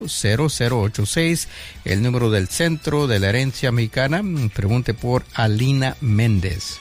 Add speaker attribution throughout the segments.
Speaker 1: 0086, el número del Centro de la Herencia Mexicana. Pregunte por Alina Méndez.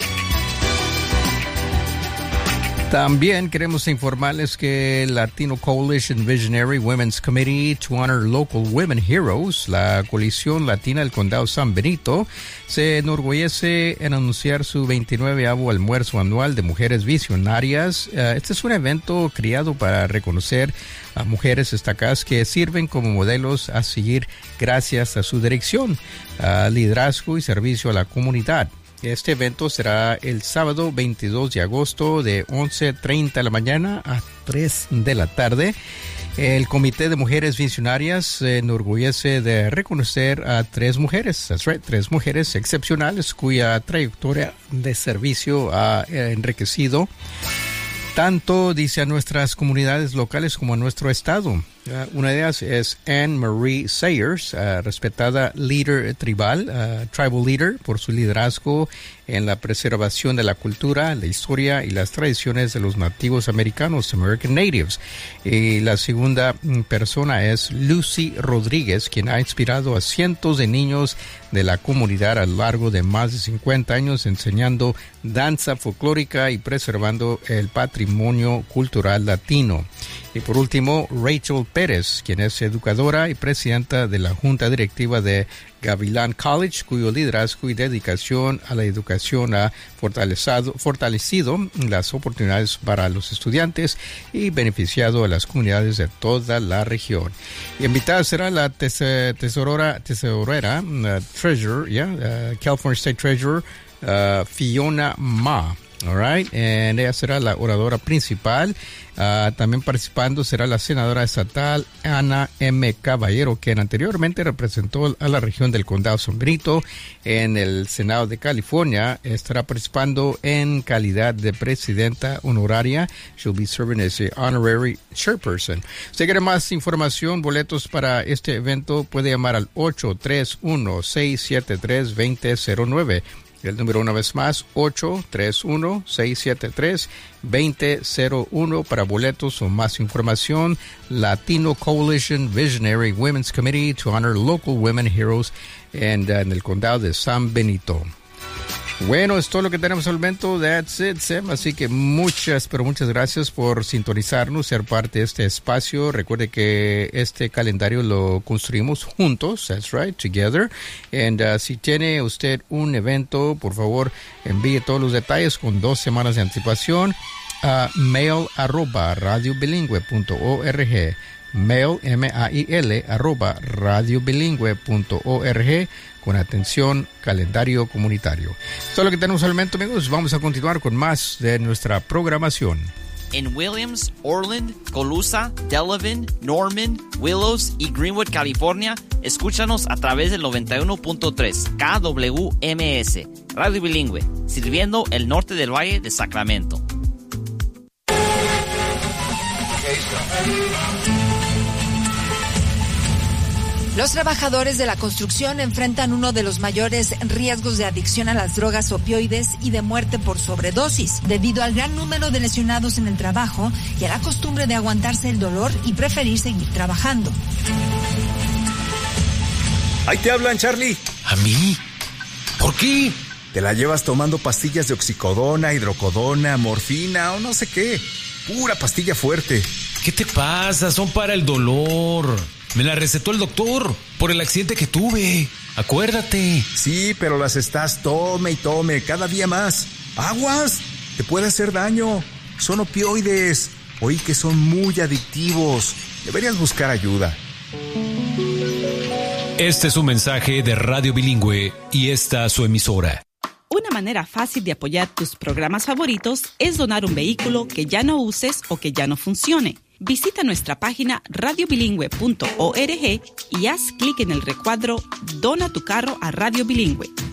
Speaker 1: También queremos informarles que el Latino Coalition Visionary Women's Committee to Honor Local Women Heroes, la coalición latina del Condado San Benito, se enorgullece en anunciar su 29º almuerzo anual de mujeres visionarias. Este es un evento creado para reconocer a mujeres destacadas que sirven como modelos a seguir gracias a su dirección, liderazgo y servicio a la comunidad. Este evento será el sábado 22 de agosto de 11:30 de la mañana a 3 de la tarde. El Comité de Mujeres Visionarias se enorgullece de reconocer a 3 mujeres, that's right, 3 mujeres excepcionales cuya trayectoria de servicio ha enriquecido tanto, dice, a nuestras comunidades locales como a nuestro estado. Una de ellas es Anne Marie Sayers, respetada líder tribal leader por su liderazgo en la preservación de la cultura, la historia y las tradiciones de los nativos americanos, American Natives. Y la segunda persona es Lucy Rodríguez, quien ha inspirado a cientos de niños de la comunidad a lo largo de más de 50 años enseñando danza folclórica y preservando el patrimonio cultural latino. Y por último, Rachel Pérez, quien es educadora y presidenta de la Junta Directiva de Gavilán College, cuyo liderazgo y dedicación a la educación ha fortalecido las oportunidades para los estudiantes y beneficiado a las comunidades de toda la región. Y invitada será la tesorera, California State Treasurer, Fiona Ma. All right, and ella será la oradora principal. También participando será la senadora estatal Ana M. Caballero, quien anteriormente representó a la región del Condado San Benito en el Senado de California. Estará participando en calidad de presidenta honoraria. She'll be serving as the honorary chairperson. Si quiere más información, boletos para este evento, puede llamar al 831-673-2009. El número una vez más, 831-673-2001 para boletos o más información. Latino Coalition Visionary Women's Committee to Honor Local Women Heroes en el condado de San Benito. Bueno, es todo lo que tenemos al momento. That's it, Sam. Así que muchas gracias por sintonizarnos, ser parte de este espacio. Recuerde que este calendario lo construimos juntos. That's right, together. And si tiene usted un evento, por favor, envíe todos los detalles con 2 semanas de anticipación a mail@radiobilingüe.org. Mail, mail, @radiobilingüe.org. Con atención, calendario comunitario. Todo lo que tenemos al momento, amigos. Vamos a continuar con más de nuestra programación.
Speaker 2: En Williams, Orland, Colusa, Delavan, Norman, Willows y Greenwood, California, escúchanos a través del 91.3 KWMS, Radio Bilingüe, sirviendo el norte del Valle de Sacramento.
Speaker 3: Los trabajadores de la construcción enfrentan uno de los mayores riesgos de adicción a las drogas opioides y de muerte por sobredosis, debido al gran número de lesionados en el trabajo y a la costumbre de aguantarse el dolor y preferir seguir trabajando.
Speaker 4: Ahí te hablan, Charlie.
Speaker 5: ¿A mí? ¿Por qué?
Speaker 4: Te la llevas tomando pastillas de oxicodona, hidrocodona, morfina o no sé qué. Pura pastilla fuerte.
Speaker 5: ¿Qué te pasa? Son para el dolor. Me la recetó el doctor por el accidente que tuve. Acuérdate.
Speaker 4: Sí, pero las estás tome y tome cada día más. ¡Aguas! Te puede hacer daño. Son opioides. Oí que son muy adictivos. Deberías buscar ayuda.
Speaker 5: Este es un mensaje de Radio Bilingüe y esta su emisora.
Speaker 6: Una manera fácil de apoyar tus programas favoritos es donar un vehículo que ya no uses o que ya no funcione. Visita nuestra página radiobilingüe.org y haz clic en el recuadro Dona tu carro a Radio Bilingüe.